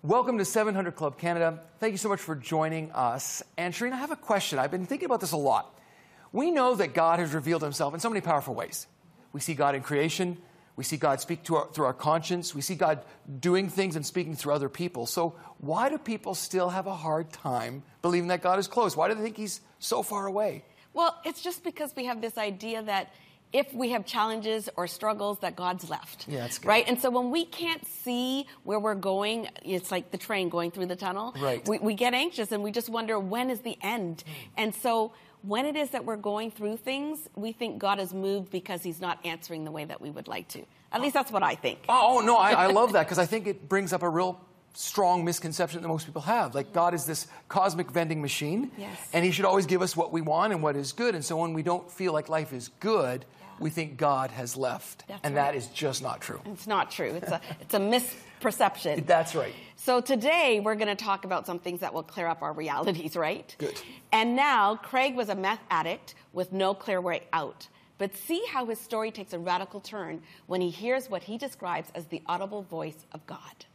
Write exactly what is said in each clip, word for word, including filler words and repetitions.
Welcome to seven hundred Club Canada. Thank you so much for joining us. And Shereen, I have a question. I've been thinking about this a lot. We know that God has revealed himself in so many powerful ways. We see God in creation. We see God speak to our, through our conscience. We see God doing things and speaking through other people. So why do people still have a hard time believing that God is close? Why do they think he's so far away? Well, it's just because we have this idea that if we have challenges or struggles, that God's left. Yeah, that's good. Right? And so when we can't see where we're going, it's like the train going through the tunnel. Right. We, we get anxious and we just wonder, when is the end? Mm. And so when it is that we're going through things, we think God is moved because he's not answering the way that we would like to. At least that's what I think. Oh, no, I, I love that because I think it brings up a real strong misconception that most people have. Like, God is this cosmic vending machine. Yes. And he should always give us what we want and what is good. And so when we don't feel like life is good, yeah. we think God has left. That's and right. that is just not true. It's not true. It's a, it's a misperception. That's right. So today we're going to talk about some things that will clear up our realities, right? Good. And now Craig was a meth addict with no clear way out. But see how his story takes a radical turn when he hears what he describes as the audible voice of God.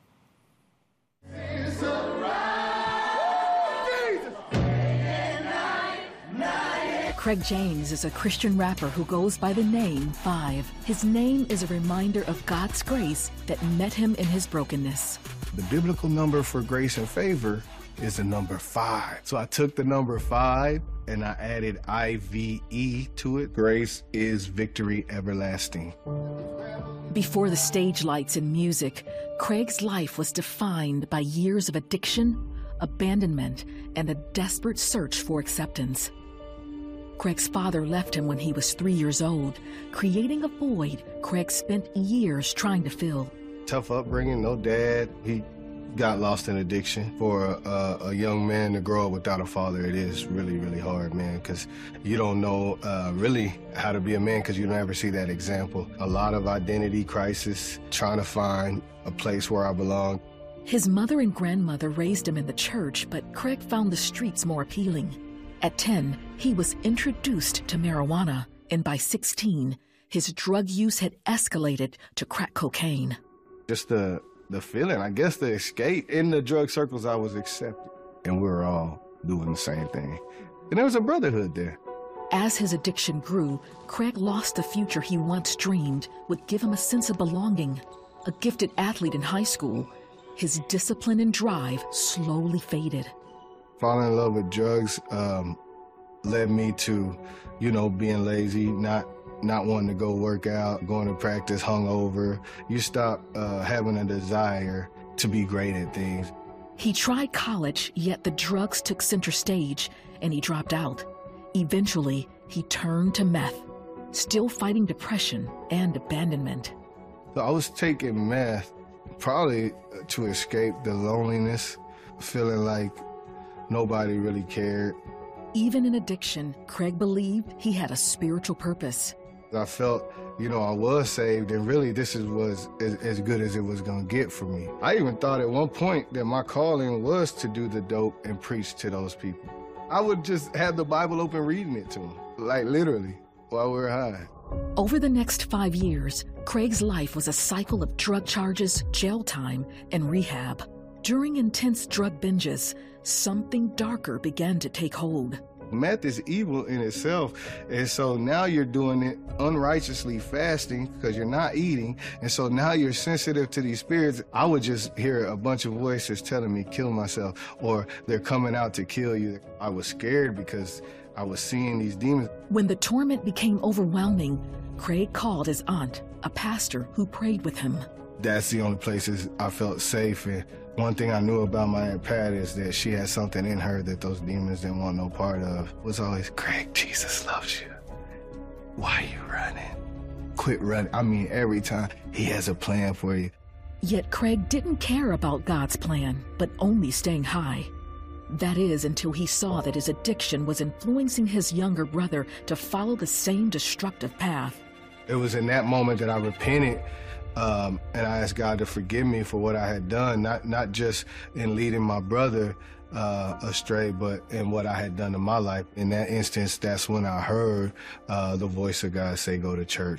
Craig James is a Christian rapper who goes by the name Five. His name is a reminder of God's grace that met him in his brokenness. The biblical number for grace and favor is the number five. So I took the number five and I added I V E to it. Grace is victory everlasting. Before the stage lights and music, Craig's life was defined by years of addiction, abandonment, and a desperate search for acceptance. Craig's father left him when he was three years old, creating a void Craig spent years trying to fill. Tough upbringing, no dad. He got lost in addiction. For a, a young man to grow up without a father, it is really, really hard, man, because you don't know uh, really how to be a man because you never see that example. A lot of identity crisis, trying to find a place where I belong. His mother and grandmother raised him in the church, but Craig found the streets more appealing. At ten, he was introduced to marijuana, and by sixteen, his drug use had escalated to crack cocaine. Just the the feeling, I guess the escape. In the drug circles, I was accepted, and we were all doing the same thing. And there was a brotherhood there. As his addiction grew, Craig lost the future he once dreamed would give him a sense of belonging. A gifted athlete in high school, his discipline and drive slowly faded. Falling in love with drugs um, led me to, you know, being lazy, not not wanting to go work out, going to practice hungover. You stop uh, having a desire to be great at things. He tried college, yet the drugs took center stage, and he dropped out. Eventually, he turned to meth, still fighting depression and abandonment. So I was taking meth probably to escape the loneliness, feeling like nobody really cared. Even in addiction, Craig believed he had a spiritual purpose. I felt, you know, I was saved, and really this is, was as, as good as it was going to get for me. I even thought at one point that my calling was to do the dope and preach to those people. I would just have the Bible open reading it to them, like literally, while we were high. Over the next five years, Craig's life was a cycle of drug charges, jail time, and rehab. During intense drug binges, something darker began to take hold. Meth is evil in itself, and so now you're doing it unrighteously fasting because you're not eating, and so now you're sensitive to these spirits. I would just hear a bunch of voices telling me, kill myself, or they're coming out to kill you. I was scared because I was seeing these demons. When the torment became overwhelming, Craig called his aunt, a pastor who prayed with him. That's the only places I felt safe. And one thing I knew about my Aunt Pat is that she had something in her that those demons didn't want no part of. It was always, Craig, Jesus loves you. Why are you running? Quit running. I mean, every time he has a plan for you. Yet Craig didn't care about God's plan, but only staying high. That is, until he saw that his addiction was influencing his younger brother to follow the same destructive path. It was in that moment that I repented. Um, and I asked God to forgive me for what I had done, not not just in leading my brother uh, astray, but in what I had done in my life. In that instance, that's when I heard uh, the voice of God say, go to church.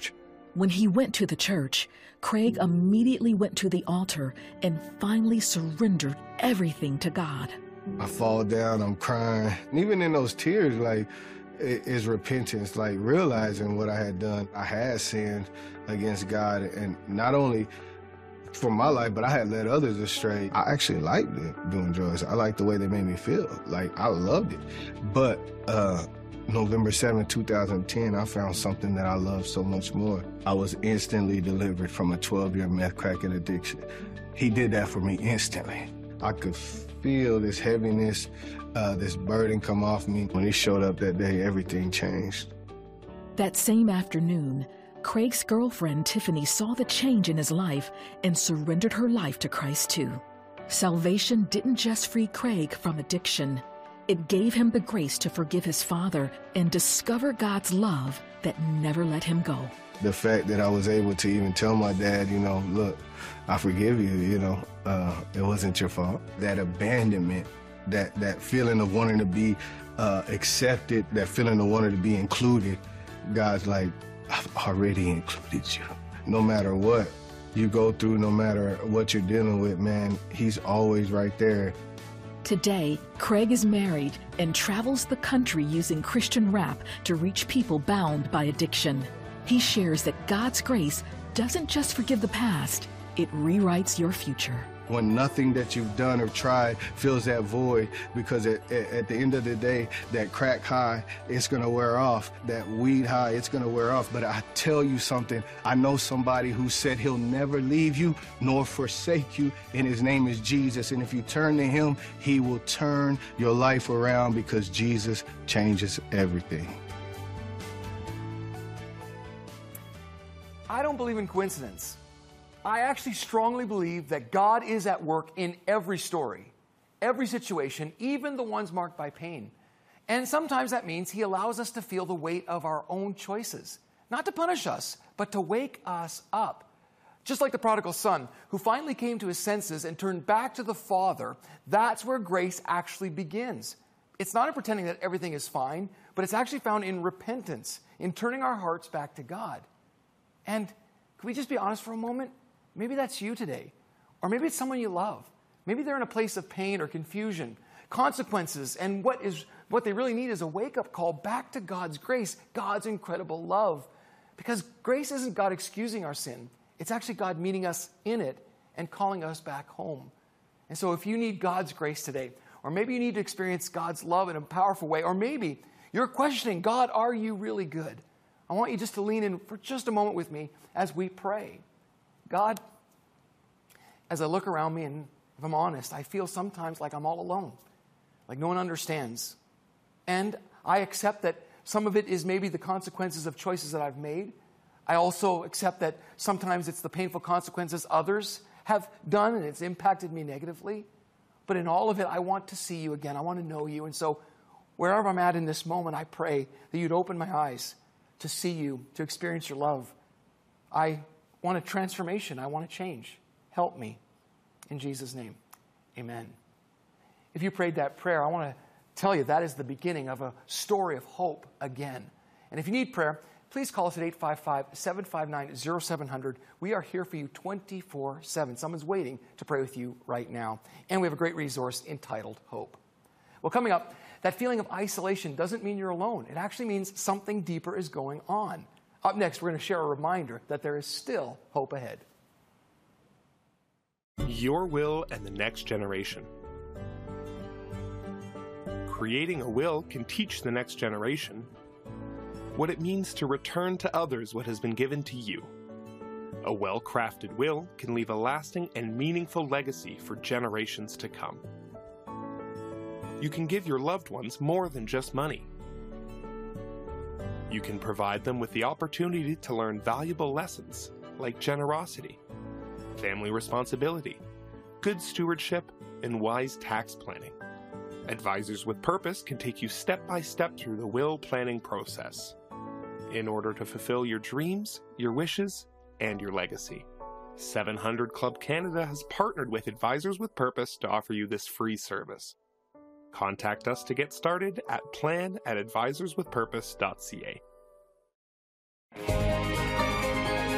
When he went to the church, Craig immediately went to the altar and finally surrendered everything to God. I fall down, I'm crying. And even in those tears, like, it is repentance, like realizing what I had done. I had sinned against God, and not only for my life, but I had led others astray. I actually liked it, doing drugs. I liked the way they made me feel. Like, I loved it. But uh, November seventh, two thousand ten, I found something that I loved so much more. I was instantly delivered from a twelve-year meth cracking addiction. He did that for me instantly. I could feel this heaviness, uh, this burden come off me. When he showed up that day, everything changed. That same afternoon, Craig's girlfriend, Tiffany, saw the change in his life and surrendered her life to Christ too. Salvation didn't just free Craig from addiction. It gave him the grace to forgive his father and discover God's love that never let him go. The fact that I was able to even tell my dad, you know, look, I forgive you, you know, uh, it wasn't your fault. That abandonment, that, that feeling of wanting to be uh, accepted, that feeling of wanting to be included, God's like, I've already included you. No matter what you go through, no matter what you're dealing with, man, he's always right there. Today, Craig is married and travels the country using Christian rap to reach people bound by addiction. He shares that God's grace doesn't just forgive the past, it rewrites your future. When nothing that you've done or tried fills that void, because at, at the end of the day, that crack high, it's gonna wear off. That weed high, it's gonna wear off. But I tell you something, I know somebody who said he'll never leave you nor forsake you, and his name is Jesus. And if you turn to him, he will turn your life around, because Jesus changes everything. I don't believe in coincidence. I actually strongly believe that God is at work in every story, every situation, even the ones marked by pain. And sometimes that means he allows us to feel the weight of our own choices, not to punish us, but to wake us up. Just like the prodigal son, who finally came to his senses and turned back to the Father, that's where grace actually begins. It's not in pretending that everything is fine, but it's actually found in repentance, in turning our hearts back to God. And can we just be honest for a moment? Maybe that's you today. Or maybe it's someone you love. Maybe they're in a place of pain or confusion, consequences, and what is what they really need is a wake-up call back to God's grace, God's incredible love. Because grace isn't God excusing our sin. It's actually God meeting us in it and calling us back home. And so if you need God's grace today, or maybe you need to experience God's love in a powerful way, or maybe you're questioning, God, are you really good? I want you just to lean in for just a moment with me as we pray. God, as I look around me, and if I'm honest, I feel sometimes like I'm all alone, like no one understands. And I accept that some of it is maybe the consequences of choices that I've made. I also accept that sometimes it's the painful consequences others have done, and it's impacted me negatively. But in all of it, I want to see you again. I want to know you. And so wherever I'm at in this moment, I pray that you'd open my eyes to see you, to experience your love. I want a transformation. I want to change. Help me. In Jesus' name, amen. If you prayed that prayer, I want to tell you that is the beginning of a story of hope again. And if you need prayer, please call us at eight five five, seven five nine, zero seven zero zero. We are here for you twenty-four seven. Someone's waiting to pray with you right now. And we have a great resource entitled Hope. Well, coming up, that feeling of isolation doesn't mean you're alone. It actually means something deeper is going on. Up next, we're going to share a reminder that there is still hope ahead. Your will and the next generation. Creating a will can teach the next generation what it means to return to others what has been given to you. A well-crafted will can leave a lasting and meaningful legacy for generations to come. You can give your loved ones more than just money. You can provide them with the opportunity to learn valuable lessons like generosity, family responsibility, good stewardship, and wise tax planning. Advisors with Purpose can take you step by step through the will planning process in order to fulfill your dreams, your wishes, and your legacy. seven hundred Club Canada has partnered with Advisors with Purpose to offer you this free service. Contact us to get started at plan at advisors with purpose dot c a.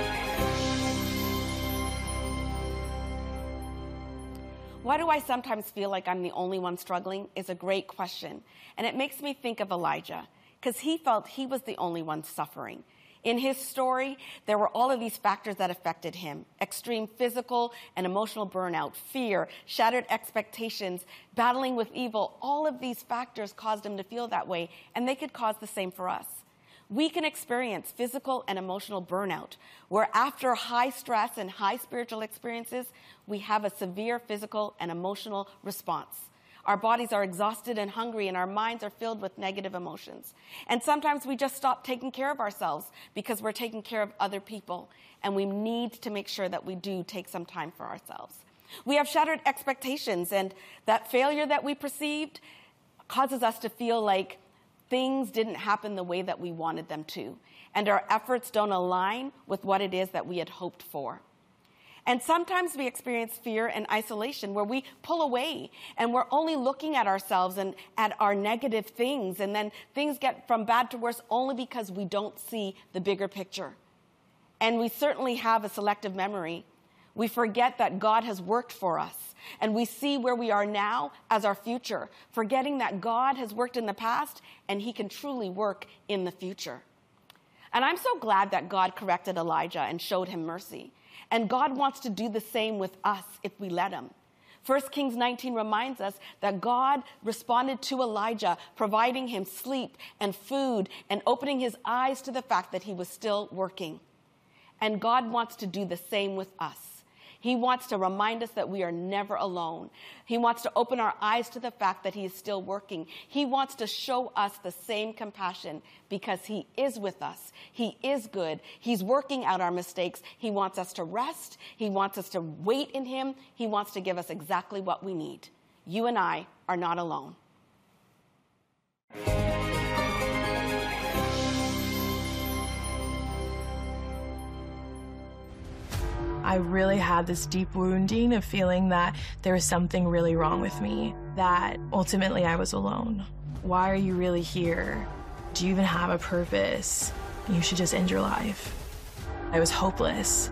Why do I sometimes feel like I'm the only one struggling is a great question. And it makes me think of Elijah, because he felt he was the only one suffering. In his story, there were all of these factors that affected him: extreme physical and emotional burnout, fear, shattered expectations, battling with evil. All of these factors caused him to feel that way, and they could cause the same for us. We can experience physical and emotional burnout, where after high stress and high spiritual experiences, we have a severe physical and emotional response. Our bodies are exhausted and hungry, and our minds are filled with negative emotions. And sometimes we just stop taking care of ourselves because we're taking care of other people, and we need to make sure that we do take some time for ourselves. We have shattered expectations, and that failure that we perceived causes us to feel like things didn't happen the way that we wanted them to, and our efforts don't align with what it is that we had hoped for. And sometimes we experience fear and isolation, where we pull away and we're only looking at ourselves and at our negative things, and then things get from bad to worse only because we don't see the bigger picture. And we certainly have a selective memory. We forget that God has worked for us, and we see where we are now as our future, forgetting that God has worked in the past and he can truly work in the future. And I'm so glad that God corrected Elijah and showed him mercy. And God wants to do the same with us if we let him. First Kings nineteen reminds us that God responded to Elijah, providing him sleep and food and opening his eyes to the fact that he was still working. And God wants to do the same with us. He wants to remind us that we are never alone. He wants to open our eyes to the fact that he is still working. He wants to show us the same compassion because he is with us. He is good. He's working out our mistakes. He wants us to rest. He wants us to wait in him. He wants to give us exactly what we need. You and I are not alone. I really had this deep wounding of feeling that there was something really wrong with me, that ultimately I was alone. Why are you really here? Do you even have a purpose? You should just end your life. I was hopeless.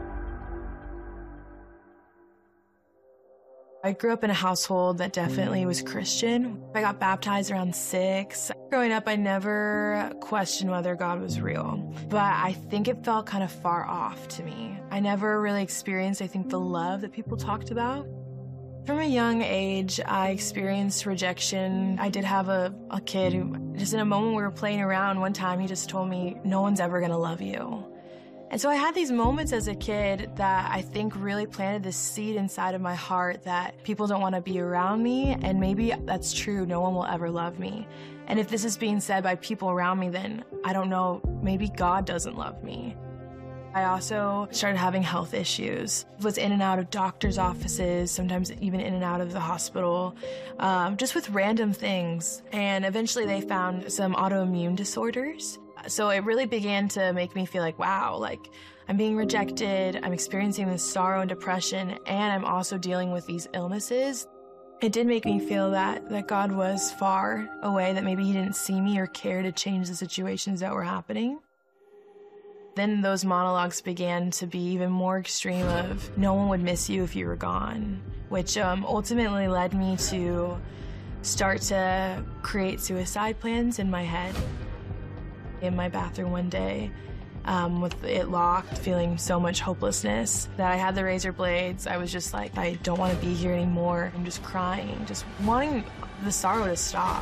I grew up in a household that definitely was Christian. I got baptized around six. Growing up, I never questioned whether God was real, but I think it felt kind of far off to me. I never really experienced, I think, the love that people talked about. From a young age, I experienced rejection. I did have a, a kid who, just in a moment we were playing around, one time he just told me, no one's ever gonna love you. And so I had these moments as a kid that I think really planted this seed inside of my heart that people don't want to be around me, and maybe that's true, no one will ever love me. And if this is being said by people around me, then I don't know, maybe God doesn't love me. I also started having health issues. Was in and out of doctor's offices, sometimes even in and out of the hospital, um, just with random things. And eventually they found some autoimmune disorders. So it really began to make me feel like, wow, like I'm being rejected, I'm experiencing this sorrow and depression, and I'm also dealing with these illnesses. It did make me feel that, that God was far away, that maybe he didn't see me or care to change the situations that were happening. Then those monologues began to be even more extreme of no one would miss you if you were gone, which um, ultimately led me to start to create suicide plans in my head. In my bathroom one day, um, with it locked, feeling so much hopelessness that I had the razor blades. I was just like, I don't want to be here anymore. I'm just crying, just wanting the sorrow to stop.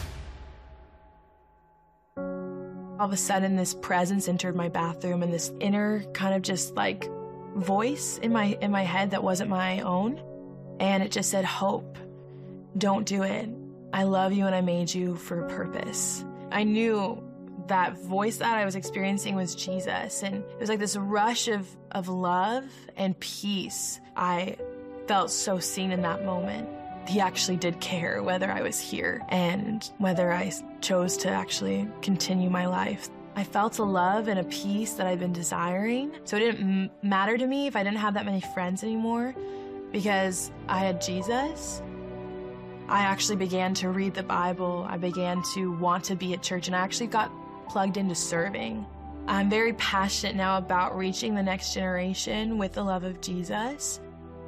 All of a sudden, this presence entered my bathroom, and this inner kind of just like voice in my in my head that wasn't my own, and it just said, hope, don't do it. I love you and I made you for a purpose. I knew that voice that I was experiencing was Jesus, and it was like this rush of, of love and peace. I felt so seen in that moment. He actually did care whether I was here and whether I chose to actually continue my life. I felt a love and a peace that I'd been desiring, so it didn't m- matter to me if I didn't have that many friends anymore because I had Jesus. I actually began to read the Bible. I began to want to be at church, and I actually got plugged into serving. I'm very passionate now about reaching the next generation with the love of Jesus.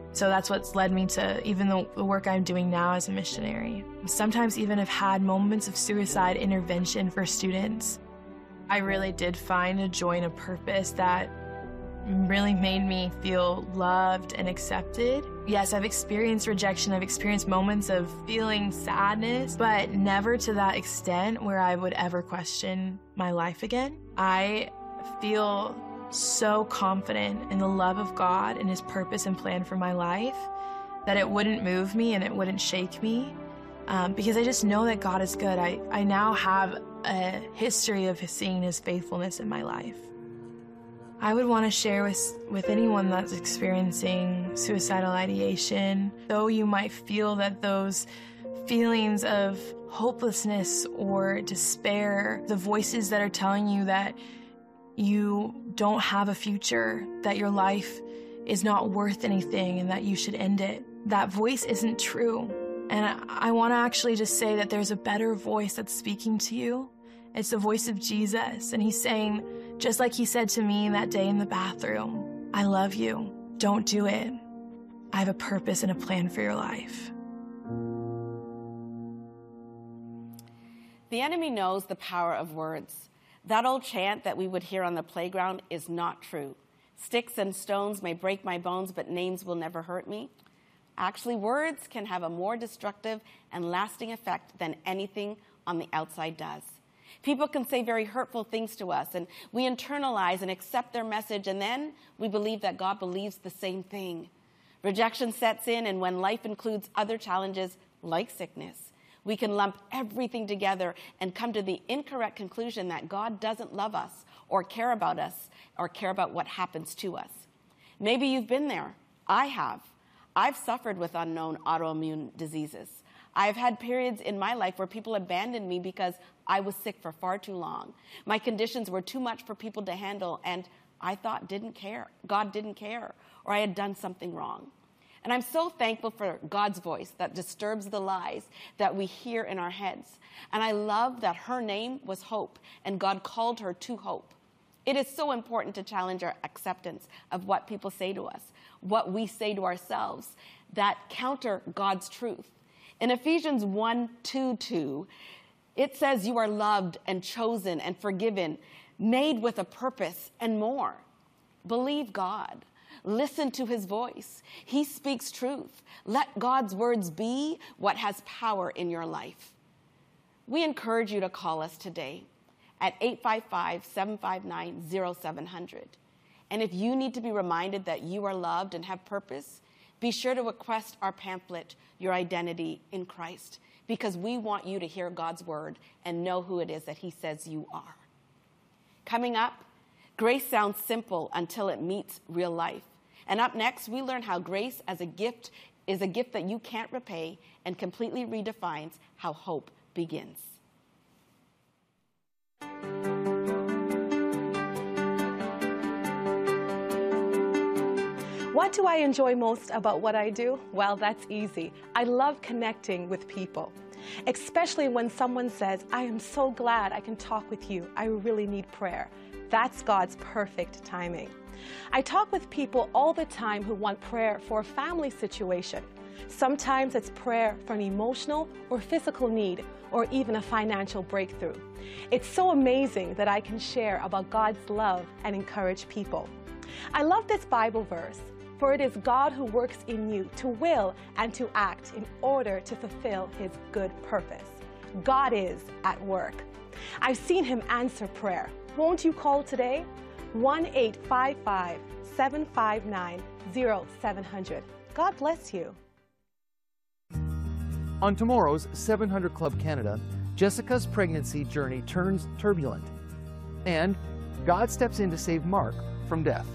So that's what's led me to even the, the work I'm doing now as a missionary. Sometimes even have had moments of suicide intervention for students. I really did find a joy and a purpose that really made me feel loved and accepted. Yes, I've experienced rejection, I've experienced moments of feeling sadness, but never to that extent where I would ever question my life again. I feel so confident in the love of God and His purpose and plan for my life that it wouldn't move me and it wouldn't shake me um, because I just know that God is good. I, I now have a history of seeing His faithfulness in my life. I would want to share with, with anyone that's experiencing suicidal ideation, though you might feel that those feelings of hopelessness or despair, the voices that are telling you that you don't have a future, that your life is not worth anything and that you should end it, that voice isn't true. And I, I want to actually just say that there's a better voice that's speaking to you. It's the voice of Jesus, and He's saying, just like He said to me that day in the bathroom, I love you. Don't do it. I have a purpose and a plan for your life. The enemy knows the power of words. That old chant that we would hear on the playground is not true. Sticks and stones may break my bones, but names will never hurt me. Actually, words can have a more destructive and lasting effect than anything on the outside does. People can say very hurtful things to us, and we internalize and accept their message, and then we believe that God believes the same thing. Rejection sets in, and when life includes other challenges like sickness, we can lump everything together and come to the incorrect conclusion that God doesn't love us or care about us or care about what happens to us. Maybe you've been there. I have. I've suffered with unknown autoimmune diseases. I've had periods in my life where people abandoned me because I was sick for far too long. My conditions were too much for people to handle, and I thought didn't care. God didn't care, or I had done something wrong. And I'm so thankful for God's voice that disturbs the lies that we hear in our heads. And I love that her name was Hope, and God called her to hope. It is so important to challenge our acceptance of what people say to us, what we say to ourselves, that counter God's truth. In Ephesians one two two, it says you are loved and chosen and forgiven, made with a purpose and more. Believe God. Listen to His voice. He speaks truth. Let God's words be what has power in your life. We encourage you to call us today at eight five five, seven five nine, zero seven zero zero. And if you need to be reminded that you are loved and have purpose, be sure to request our pamphlet, Your Identity in Christ, because we want you to hear God's word and know who it is that He says you are. Coming up, grace sounds simple until it meets real life. And up next, we learn how grace as a gift is a gift that you can't repay and completely redefines how hope begins. What do I enjoy most about what I do? Well, that's easy. I love connecting with people, especially when someone says, I am so glad I can talk with you. I really need prayer. That's God's perfect timing. I talk with people all the time who want prayer for a family situation. Sometimes it's prayer for an emotional or physical need, or even a financial breakthrough. It's so amazing that I can share about God's love and encourage people. I love this Bible verse. For it is God who works in you to will and to act in order to fulfill His good purpose. God is at work. I've seen Him answer prayer. Won't you call today? one eight five five, seven five nine, zero seven zero zero. God bless you. On tomorrow's seven hundred Club Canada, Jessica's pregnancy journey turns turbulent, and God steps in to save Mark from death.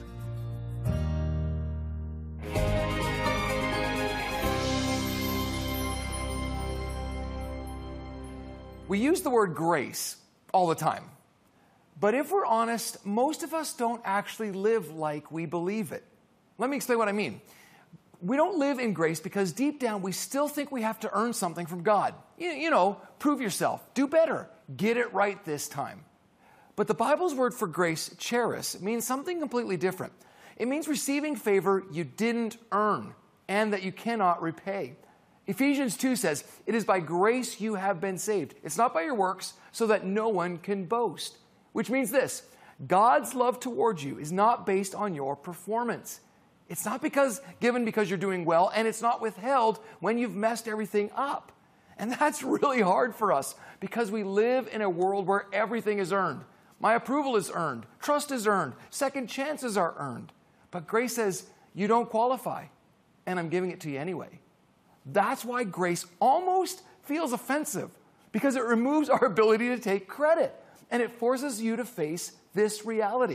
We use the word grace all the time. But if we're honest, most of us don't actually live like we believe it. Let me explain what I mean. We don't live in grace because deep down we still think we have to earn something from God. You, you know, prove yourself, do better, get it right this time. But the Bible's word for grace, charis, means something completely different. It means receiving favor you didn't earn. and that you cannot repay. Ephesians two says, it is by grace you have been saved. It's not by your works, so that no one can boast. Which means this, God's love towards you is not based on your performance. It's not because given because you're doing well, and it's not withheld when you've messed everything up. And that's really hard for us because we live in a world where everything is earned. My approval is earned. Trust is earned. Second chances are earned. But grace says, you don't qualify, and I'm giving it to you anyway. That's why grace almost feels offensive, because it removes our ability to take credit, and it forces you to face this reality.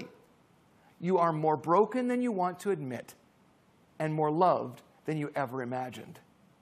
You are more broken than you want to admit, and more loved than you ever imagined.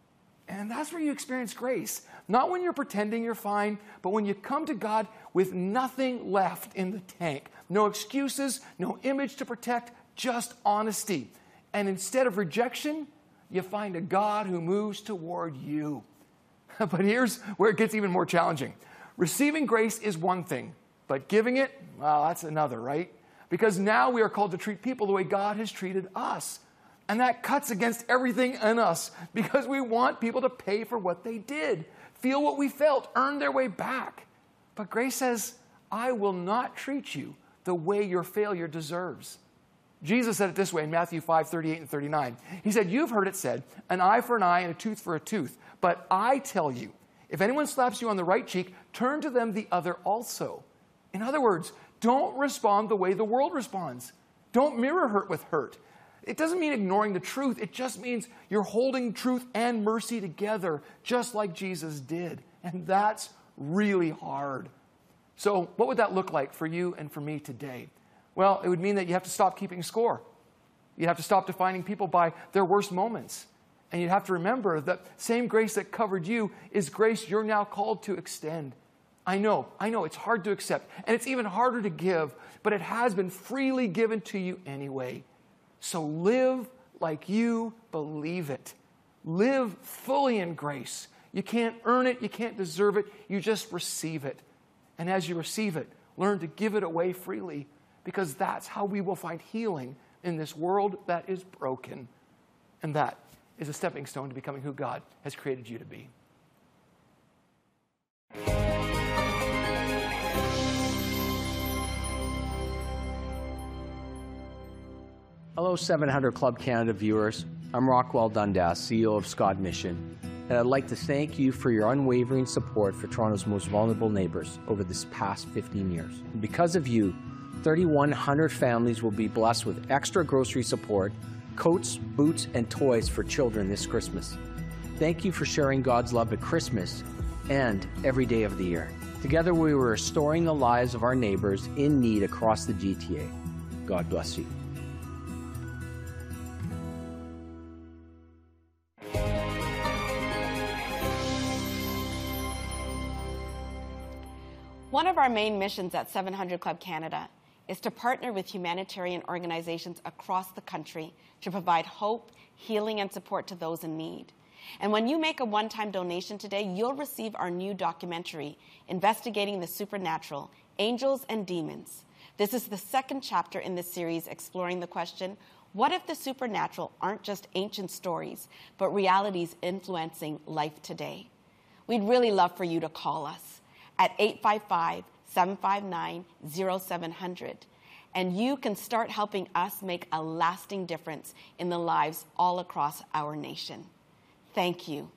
And that's where you experience grace. Not when you're pretending you're fine, but when you come to God with nothing left in the tank. No excuses, no image to protect, just honesty. And instead of rejection, you find a God who moves toward you. But here's where it gets even more challenging. Receiving grace is one thing, but giving it, well, that's another, right? Because now we are called to treat people the way God has treated us. And that cuts against everything in us because we want people to pay for what they did, feel what we felt, earn their way back. But grace says, I will not treat you the way your failure deserves. Jesus said it this way in Matthew five, thirty-eight and thirty-nine. He said, you've heard it said, an eye for an eye and a tooth for a tooth. But I tell you, if anyone slaps you on the right cheek, turn to them the other also. In other words, don't respond the way the world responds. Don't mirror hurt with hurt. It doesn't mean ignoring the truth. It just means you're holding truth and mercy together, just like Jesus did. And that's really hard. So what would that look like for you and for me today? Well, it would mean that you have to stop keeping score. You have to stop defining people by their worst moments. And you have to remember that same grace that covered you is grace you're now called to extend. I know, I know, it's hard to accept, and it's even harder to give, but it has been freely given to you anyway. So live like you believe it. Live fully in grace. You can't earn it, you can't deserve it, you just receive it. And as you receive it, learn to give it away freely, because that's how we will find healing in this world that is broken. And that is a stepping stone to becoming who God has created you to be. Hello, seven hundred Club Canada viewers. I'm Rockwell Dundas, C E O of Scott Mission, and I'd like to thank you for your unwavering support for Toronto's most vulnerable neighbors over this past fifteen years. And because of you, thirty-one hundred families will be blessed with extra grocery support, coats, boots, and toys for children this Christmas. Thank you for sharing God's love at Christmas and every day of the year. Together, we are restoring the lives of our neighbors in need across the G T A. God bless you. One of our main missions at seven hundred Club Canada is to partner with humanitarian organizations across the country to provide hope, healing, and support to those in need. And when you make a one-time donation today, you'll receive our new documentary, Investigating the Supernatural, Angels and Demons. This is the second chapter in this series exploring the question, what if the supernatural aren't just ancient stories, but realities influencing life today? We'd really love for you to call us at eight five five, seven five nine, zero seven zero zero. And you can start helping us make a lasting difference in the lives all across our nation. Thank you.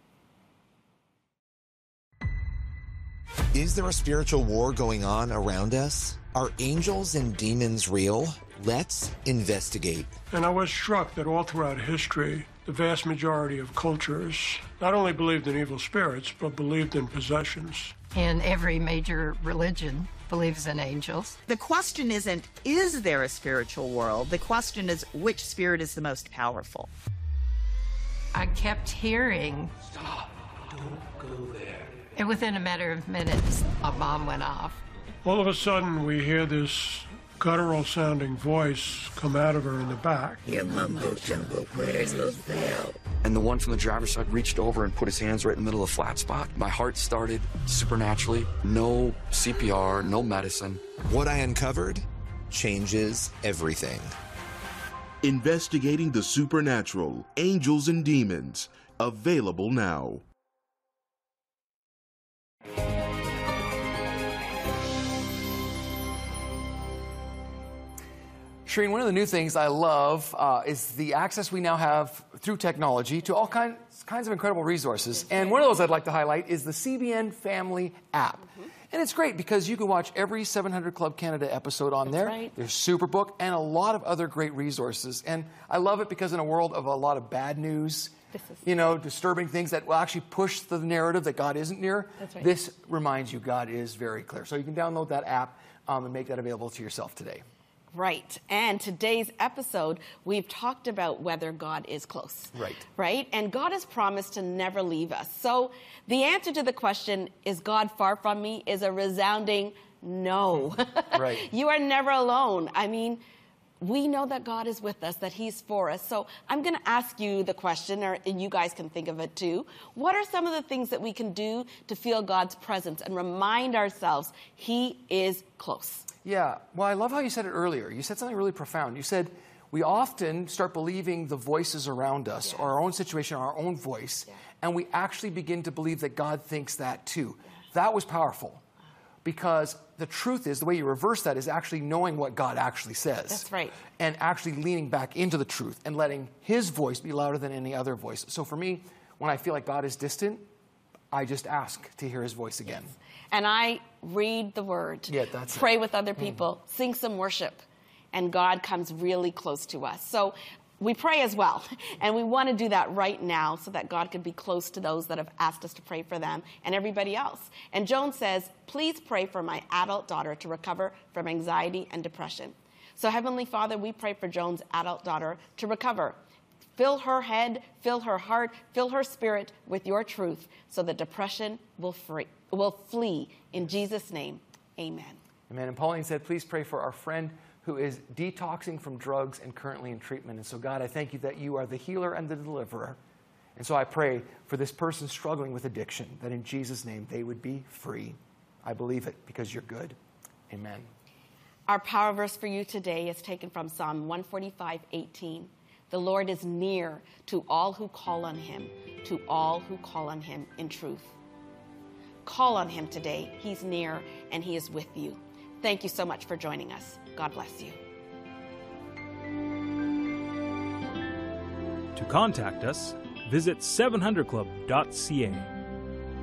Is there a spiritual war going on around us? Are angels and demons real? Let's investigate. And I was struck that all throughout history, the vast majority of cultures not only believed in evil spirits, but believed in possessions. And every major religion believes in angels. The question isn't, is there a spiritual world? The question is, which spirit is the most powerful? I kept hearing, stop, don't go there. And within a matter of minutes, a bomb went off. All of a sudden, we hear this guttural-sounding voice come out of her in the back. Your mumbo-jumbo prayers will fail. And the one from the driver's side reached over and put his hands right in the middle of the flat spot. My heart started supernaturally. No C P R, no medicine. What I uncovered changes everything. Investigating the Supernatural, Angels and Demons. Available now. Shereen, one of the new things I love uh, is the access we now have through technology to all kinds, kinds of incredible resources. And one of those I'd like to highlight is the C B N Family app. Mm-hmm. And it's great because you can watch every seven hundred Club Canada episode on That's there. Right. There's Superbook and a lot of other great resources. And I love it because in a world of a lot of bad news, you know, disturbing things that will actually push the narrative that God isn't near, That's right. this reminds you God is very clear. So you can download that app um, and make that available to yourself today. Right. And today's episode, we've talked about whether God is close. Right. Right? And God has promised to never leave us. So the answer to the question, is God far from me, is a resounding no. Right. You are never alone. I mean, we know that God is with us, that he's for us. So I'm going to ask you the question, or and you guys can think of it too. What are some of the things that we can do to feel God's presence and remind ourselves he is close? Yeah, well, I love how you said it earlier. You said something really profound. You said we often start believing the voices around us, yeah. or our own situation, our own voice, yeah. and we actually begin to believe that God thinks that too. Yeah. That was powerful, because the truth is, the way you reverse that is actually knowing what God actually says. That's right. And actually leaning back into the truth and letting his voice be louder than any other voice. So for me, when I feel like God is distant, I just ask to hear his voice again. Yes. And I read the word, yeah, that's pray it. with other people, mm. sing some worship, and God comes really close to us. So we pray as well, and we want to do that right now so that God can be close to those that have asked us to pray for them and everybody else. And Joan says, please pray for my adult daughter to recover from anxiety and depression. So Heavenly Father, we pray for Joan's adult daughter to recover. Fill her head, fill her heart, fill her spirit with your truth so that depression will free. will flee. In Jesus' name, amen. Amen. And Pauline said, please pray for our friend who is detoxing from drugs and currently in treatment. And so, God, I thank you that you are the healer and the deliverer. And so I pray for this person struggling with addiction, that in Jesus' name they would be free. I believe it because you're good. Amen. Our power verse for you today is taken from Psalm one forty-five, eighteen. The Lord is near to all who call on him, to all who call on him in truth. Call on him today. He's near and he is with you. Thank you so much for joining us. God bless you. To contact us, visit seven hundred club dot c a.